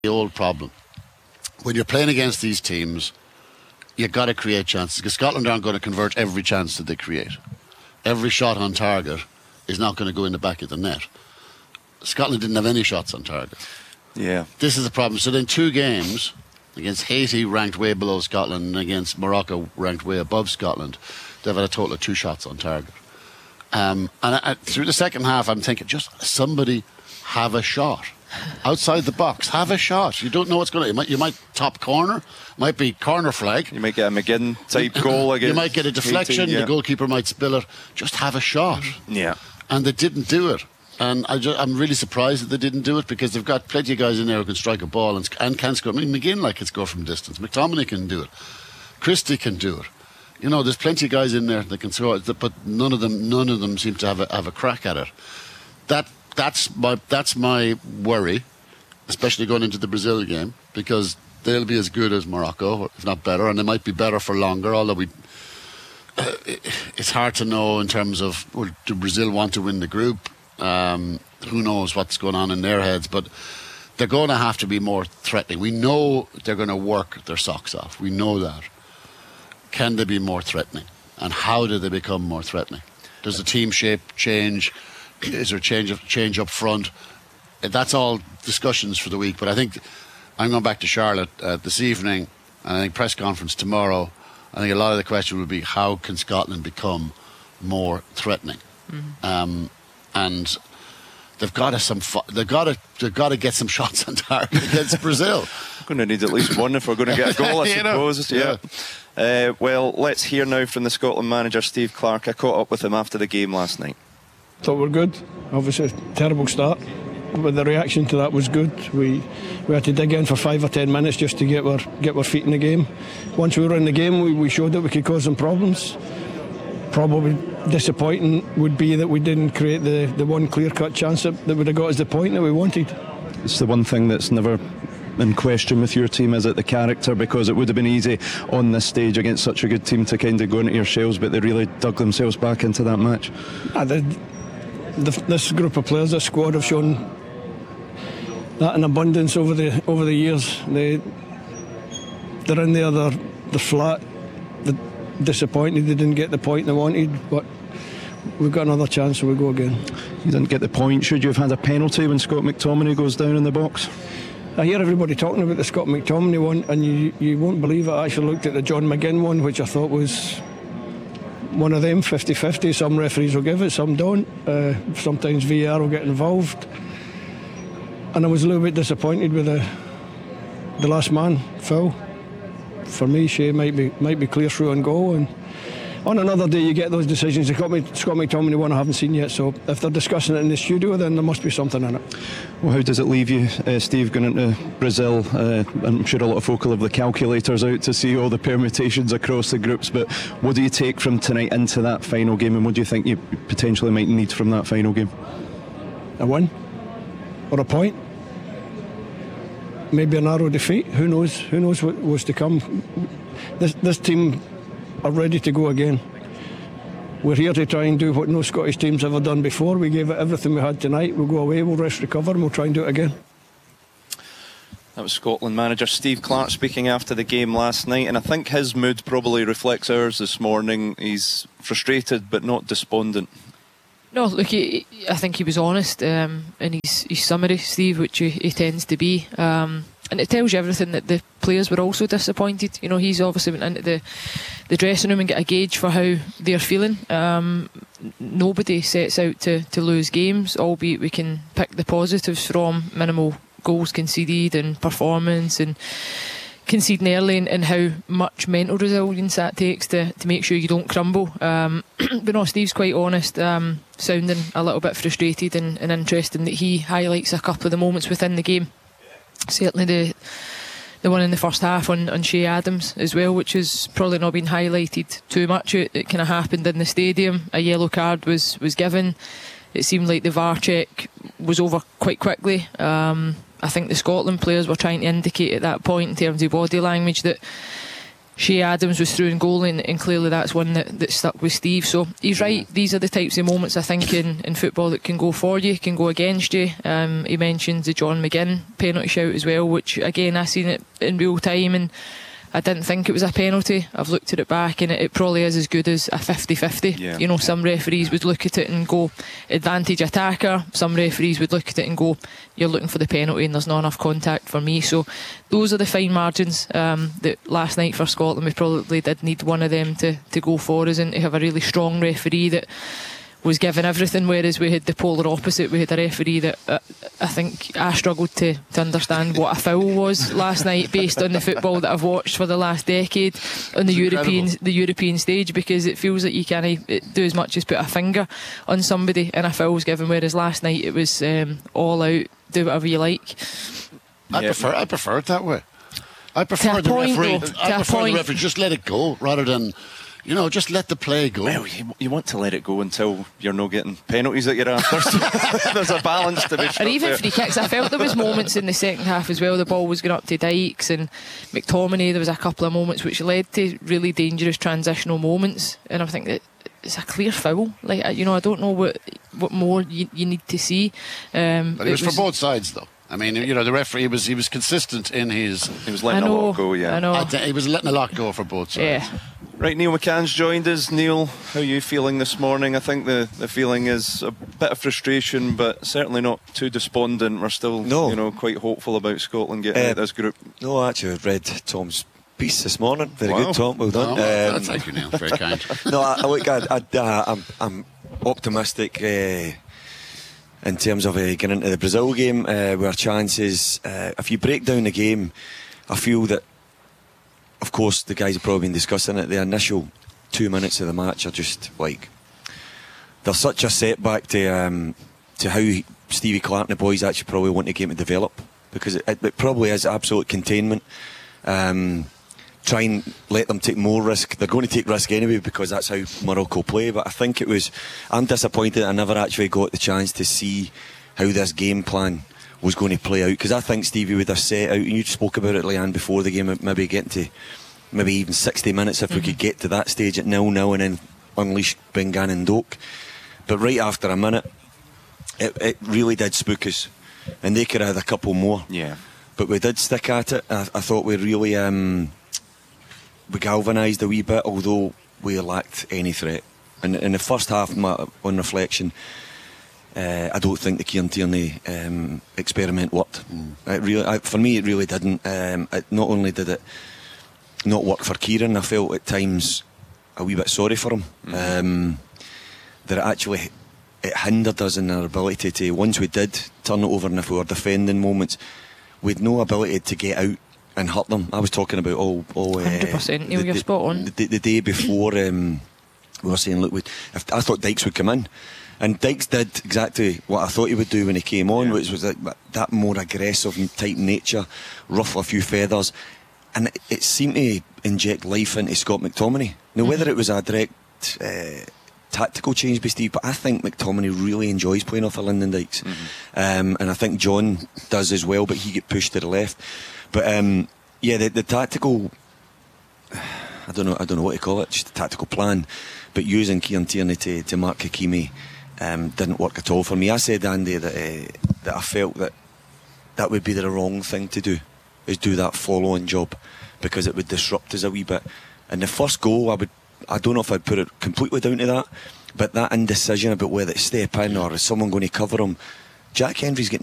the old problem. When you're playing against these teams, you've got to create chances, because Scotland aren't going to convert every chance that they create. Every shot on target is not going to go in the back of the net. Scotland didn't have any shots on target. Yeah. This is the problem. So then 2 games against Haiti, ranked way below Scotland, and against Morocco, ranked way above Scotland, they've had a total of 2 shots on target. And through the second half, I'm thinking, just somebody have a shot outside the box. Have a shot. You don't know what's going to. You might top corner. Might be corner flag. You might get a McGinn type goal against. You might get a deflection. 18, yeah. The goalkeeper might spill it. Just have a shot. Yeah. And they didn't do it. And I'm really surprised that they didn't do it, because they've got plenty of guys in there who can strike a ball and can score. I mean, McGinn can score from distance. McTominay can do it. Christie can do it. You know, there's plenty of guys in there that can score, but none of them seem to have a crack at it. That's my worry, especially going into the Brazil game, because they'll be as good as Morocco, if not better, and they might be better for longer. Although it's hard to know in terms of, do Brazil want to win the group? Who knows what's going on in their heads, but they're going to have to be more threatening. We know they're going to work their socks off. We know that. Can they be more threatening? And how do they become more threatening? Does the team shape change? Is there change up front? That's all discussions for the week. But I think I'm going back to Charlotte this evening, and I think press conference tomorrow. I think a lot of the question will be, how can Scotland become more threatening? Mm-hmm. And they've got to get some shots on target against Brazil. We're going to need at least one if we're going to get a goal, I suppose. Yeah. Well, let's hear now from the Scotland manager, Steve Clarke. I caught up with him after the game last night. Thought we're good. Obviously, a terrible start, but the reaction to that was good. We had to dig in for 5 or 10 minutes just to get our feet in the game. Once we were in the game, we showed that we could cause them problems. Probably disappointing would be that we didn't create the one clear-cut chance that would have got us the point that we wanted. It's the one thing that's never in question with your team, is it the character? Because it would have been easy on this stage against such a good team to kind of go into your shells, but they really dug themselves back into that match. This group of players, this squad, have shown that in abundance over the years. They're in there, they're flat, they're disappointed they didn't get the point they wanted, but we've got another chance, so we go again. You didn't get the point. Should you have had a penalty when Scott McTominay goes down in the box? I hear everybody talking about the Scott McTominay one, and you won't believe it. I actually looked at the John McGinn one, which I thought was one of them, 50-50. Some referees will give it, some don't. Sometimes VAR will get involved, and I was a little bit disappointed with the last man, Phil. For me, Shea might be clear through and goal, and on another day you get those decisions. Scott McTominay one I haven't seen yet, so if they're discussing it in the studio, then there must be something in it. Well, how does it leave you, Steve, going into Brazil? I'm sure a lot of folk will have the calculators out to see all the permutations across the groups, but what do you take from tonight into that final game, and what do you think you potentially might need from that final game? A win or a point, maybe a narrow defeat. Who knows what was to come. This team are ready to go again. We're here to try and do what no Scottish team's ever done before. We gave it everything we had tonight. We'll go away, we'll rest, recover, and we'll try and do it again. That was Scotland manager Steve Clarke speaking after the game last night, and I think his mood probably reflects ours this morning. He's frustrated but not despondent. No, look, I think he was honest in his summary, Steve, which he tends to be. And it tells you everything, that the players were also disappointed. You know, he's obviously went into the dressing room and get a gauge for how they're feeling. Nobody sets out to lose games, albeit we can pick the positives from minimal goals conceded and performance and conceding early, and how much mental resilience that takes to make sure you don't crumble. But no, Steve's quite honest, sounding a little bit frustrated, and interesting that he highlights a couple of the moments within the game. Certainly the one in the first half on Shea Adams as well, which has probably not been highlighted too much. It kind of happened in the stadium. A yellow card was given. It seemed like the VAR check was over quite quickly. I think the Scotland players were trying to indicate at that point, in terms of body language, that Shea Adams was through in goal, and clearly that's one that stuck with Steve. So he's right, these are the types of moments I think in football that can go for you, can go against you. He mentions the John McGinn penalty shout as well, which again I seen it in real time and I didn't think it was a penalty. I've looked at it back and it probably is as good as a 50-50. Yeah. You know, some referees would look at it and go advantage attacker, some referees would look at it and go you're looking for the penalty and there's not enough contact for me. So those are the fine margins that last night for Scotland we probably did need one of them to go for us, and to have a really strong referee that was given everything, whereas we had the polar opposite. We had a referee that I think I struggled to understand what a foul was last night based on the football that I've watched for the last decade on the European stage, because it feels like you can't do as much as put a finger on somebody and a foul was given, whereas last night it was all out, do whatever you like. I prefer it that way. I prefer the referee just let it go rather than, you know, just let the play go. Well, you want to let it go until you're not getting penalties at your after. There's a balance to be struck. Or even free kicks. I felt there was moments in the second half as well. The ball was going up to Dykes and McTominay. There was a couple of moments which led to really dangerous transitional moments, and I think that it's a clear foul. Like, you know, I don't know what more you need to see. But it was for both sides, though. I mean, you know, the referee he was consistent in his. He was letting a lot go. Yeah, I know. He was letting a lot go for both sides. Yeah. Right, Neil McCann's joined us. Neil, how are you feeling this morning? I think the feeling is a bit of frustration, but certainly not too despondent. We're still, quite hopeful about Scotland getting out of this group. No, actually, I've read Tom's piece this morning. Very good, Tom. Well done. Thank you, Neil. Very kind. No, I'm optimistic in terms of getting into the Brazil game. Where chances, if you break down the game, I feel that, of course, the guys have probably been discussing it. The initial 2 minutes of the match are just like, there's such a setback to how Stevie Clarke and the boys actually probably want the game to develop, because it probably is absolute containment. Try and let them take more risk. They're going to take risk anyway because that's how Morocco play. But I think I'm disappointed I never actually got the chance to see how this game plan was going to play out, because I think Stevie would have set out, and you spoke about it, Leanne, before the game, maybe getting to maybe even 60 minutes if we could get to that stage at 0-0 and then unleash Bengan and Doak. But right after a minute, it really did spook us, and they could have had a couple more. Yeah. But we did stick at it. I thought we really we galvanised a wee bit, although we lacked any threat. And in the first half, on reflection, I don't think the Kieran Tierney experiment worked. For me, it really didn't. Not only did it not work for Kieran, I felt at times a wee bit sorry for him. That it hindered us in our ability to, once we did turn it over and if we were defending moments, we'd no ability to get out and hurt them. I was talking about 100%, Neil, you're spot on. The day before, we were saying, look, if I thought Dykes would come in, and Dykes did exactly what I thought he would do when he came on, which was that more aggressive type nature, ruffle a few feathers, and it seemed to inject life into Scott McTominay. Now, whether it was a direct tactical change by Steve, but I think McTominay really enjoys playing off of Lyndon Dykes, and I think John does as well, but he get pushed to the left. But the tactical, I don't know what to call it, just a tactical plan, but using Kieran Tierney to mark Hakimi didn't work at all for me. I said, Andy, that I felt that would be the wrong thing to do, is do that follow-on job, because it would disrupt us a wee bit. And the first goal, I don't know if I'd put it completely down to that, but that indecision about whether to step in or is someone going to cover him. Jack Hendry's getting